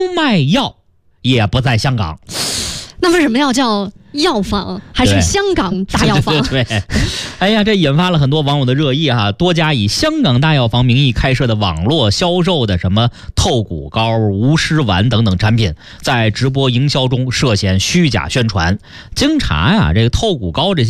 卖药也不在香港。 那为什么要叫药房，还是香港大药房？ 对，哎呀，这引发了很多网友的热议哈。多家以香港大药房名义开设的网络销售的什么透骨膏、无尸丸等等产品，在直播营销中涉嫌虚假宣传。经查呀，这个透骨膏这些